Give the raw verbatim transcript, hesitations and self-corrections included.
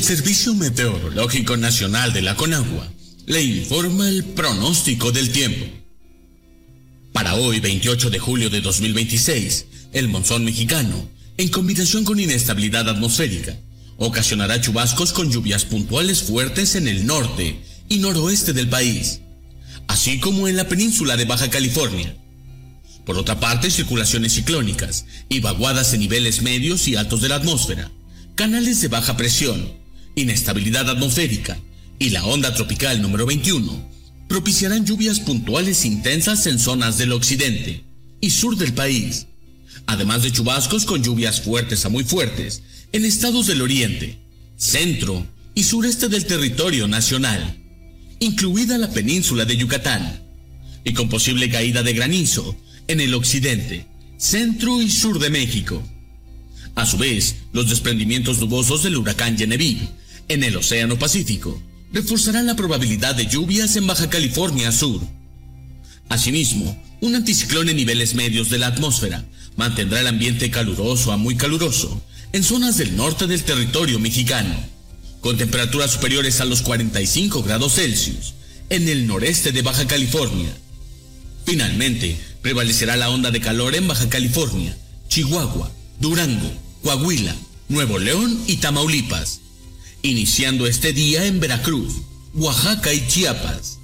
Servicio Meteorológico Nacional de la Conagua le informa el pronóstico del tiempo. Para hoy, veintiocho de julio de dos mil veintiséis, el monzón mexicano, en combinación con inestabilidad atmosférica, ocasionará chubascos con lluvias puntuales fuertes en el norte y noroeste del país, así como en la península de Baja California. Por otra parte, circulaciones ciclónicas y vaguadas en niveles medios y altos de la atmósfera, canales de baja presión, inestabilidad atmosférica y la onda tropical número veintiuno propiciarán lluvias puntuales intensas en zonas del occidente y sur del país, además de chubascos con lluvias fuertes a muy fuertes en estados del oriente, centro y sureste del territorio nacional, incluida la península de Yucatán, y con posible caída de granizo en el occidente, centro y sur de México. A su vez, los desprendimientos nubosos del huracán Genevieve en el Océano Pacífico reforzarán la probabilidad de lluvias en Baja California Sur. Asimismo, un anticiclón en niveles medios de la atmósfera mantendrá el ambiente caluroso a muy caluroso en zonas del norte del territorio mexicano, con temperaturas superiores a los cuarenta y cinco grados Celsius en el noreste de Baja California. Finalmente, prevalecerá la onda de calor en Baja California, Chihuahua, Durango, Coahuila, Nuevo León y Tamaulipas, iniciando este día en Veracruz, Oaxaca y Chiapas.